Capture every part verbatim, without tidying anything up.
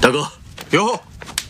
大哥， 哟，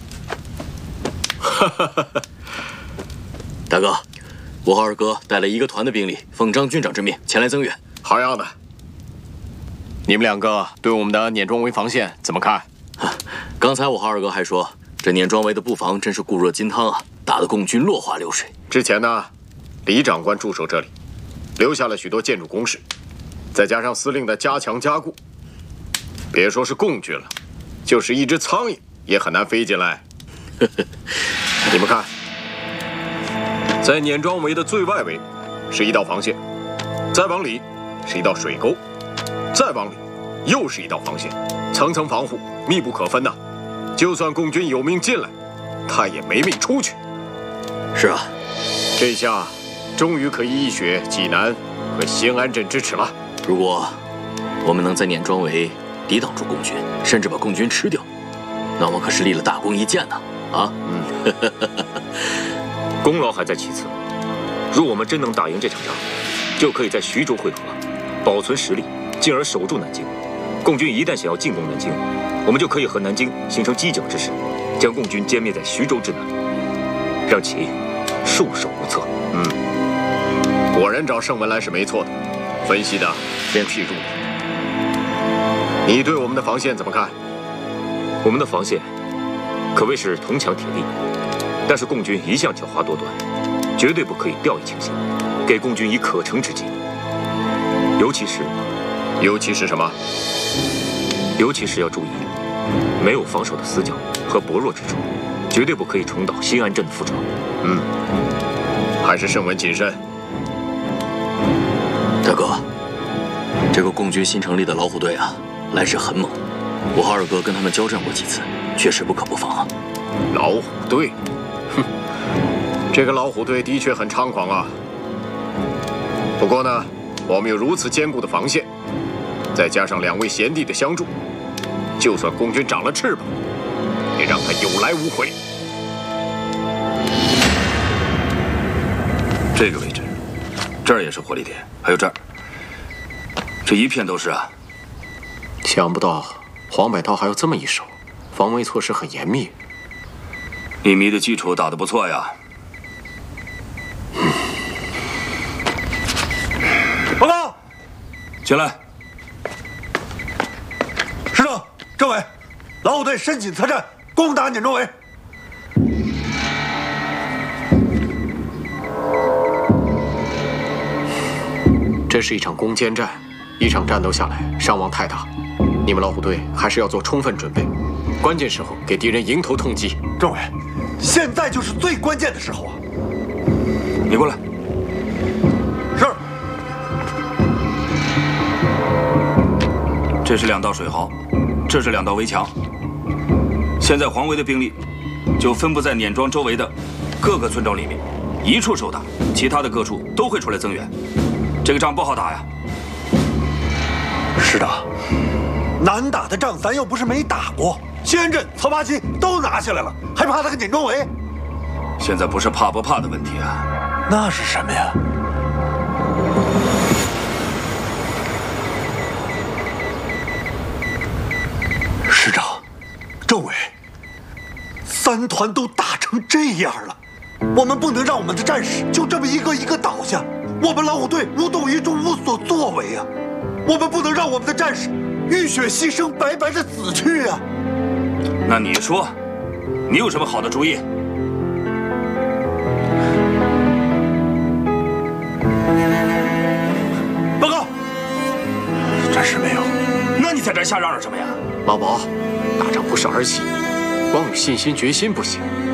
哈哈哈！ 大哥，我和二哥带了一个团的兵力，奉张军长之命前来增援。 好样的！你们两个对我们的碾庄围防线怎么看？ 刚才我和二哥还说，这碾庄围的布防真是固若金汤啊，打得共军落花流水。 之前呢，李长官驻守这里，留下了许多建筑工事，再加上司令的加强加固，别说是共军了，就是一只苍蝇也很难飞进来。你们看，在碾庄围的最外围是一道防线，再往里是一道水沟，再往里又是一道防线，层层防护，密不可分呐。就算共军有命进来，他也没命出去。 是啊， 这下终于可以一雪济南和兴安镇之耻了。 如果我们能在碾庄围抵挡住共军，甚至把共军吃掉，那我们可是立了大功一件呢！啊， 嗯，功劳还在其次。若我们真能打赢这场仗，就可以在徐州会合，保存实力，进而守住南京。共军一旦想要进攻南京，我们就可以和南京形成犄角之势，将共军歼灭在徐州之南，让其束手无策。 嗯，果然找盛文来是没错的，分析的鞭辟入里。你对我们的防线怎么看？ 我们的防线可谓是铜墙铁壁，但是共军一向狡猾多端，绝对不可以掉以轻心，给共军以可乘之机。尤其是， 尤其是什么？ 尤其是要注意，没有防守的死角和薄弱之处，绝对不可以重蹈兴安镇的覆辙。 嗯，还是盛文谨慎。 大哥，这个共军新成立的老虎队啊，来势很猛。我和二哥跟他们交战过几次，确实不可不防啊。 老虎队，哼，这个老虎队的确很猖狂啊。不过呢，我们有如此坚固的防线，再加上两位贤弟的相助，就算共军长了翅膀，也让他有来无回。 这个位置，这儿也是火力点，还有这儿，这一片都是啊。 想不到黄百韬还有这么一手，防卫措施很严密。 你迷的基础打得不错呀。 报告， 进来。 师长、政委，老虎队申请参战，攻打碾庄围。 这是一场攻坚战，一场战斗下来伤亡太大，你们老虎队还是要做充分准备，关键时候给敌人迎头痛击。 政委，现在就是最关键的时候啊！ 你过来。 是。 这是两道水壕，这是两道围墙。现在黄围的兵力就分布在碾庄周围的各个村庄里面，一处受打，其他的各处都会出来增援。这个仗不好打呀。 师长，难打的仗咱又不是没打过，兴安镇、曹八旗都拿下来了，还怕他个碾庄围？ 现在不是怕不怕的问题啊， 那是什么呀？师长，政委，三团都打成这样了，我们不能让我们的战士就这么一个一个倒下，我们老虎队无动于衷，无所作为啊！我们不能让我们的战士浴血牺牲，白白的死去啊！ 那你说，你有什么好的主意？ 报告，暂时没有。 那你在这瞎嚷嚷什么呀？ 老保，打仗不是儿戏，光有信心决心不行。